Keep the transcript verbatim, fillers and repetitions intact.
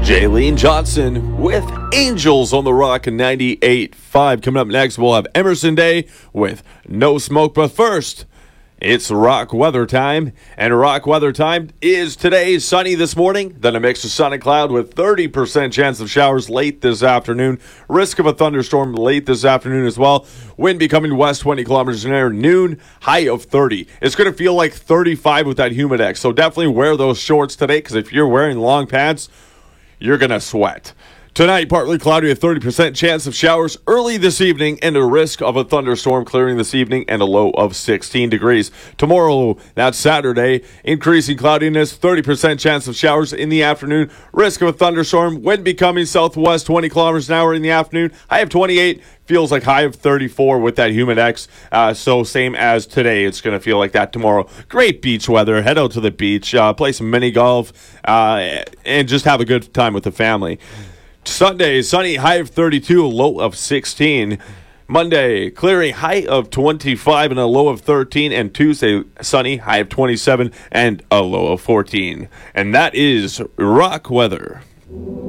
Jaylene Johnson with Angels on the Rock ninety-eight point five. Coming up next, we'll have Emerson Day with No Smoke. But first, it's rock weather time. And rock weather time is today sunny this morning, then a mix of sun and cloud with thirty percent chance of showers late this afternoon. Risk of a thunderstorm late this afternoon as well. Wind becoming west twenty kilometers an hour, noon, high of thirty. It's going to feel like thirty-five with that humidex. So definitely wear those shorts today, because if you're wearing long pants, you're going to sweat. Tonight, partly cloudy, a thirty percent chance of showers early this evening, and a risk of a thunderstorm clearing this evening, and a low of sixteen degrees. Tomorrow, that's Saturday, increasing cloudiness, thirty percent chance of showers in the afternoon, risk of a thunderstorm, wind becoming southwest twenty kilometers an hour in the afternoon, high of twenty-eight, feels like high of thirty-four with that humidex. Uh, so same as today, it's going to feel like that tomorrow. Great beach weather. Head out to the beach, uh, play some mini golf, uh, and just have a good time with the family. Sunday, sunny, high of thirty-two, a low of sixteen. Monday, clearing, high of twenty-five and a low of thirteen. And Tuesday, sunny, high of twenty-seven and a low of fourteen. And that is rock weather.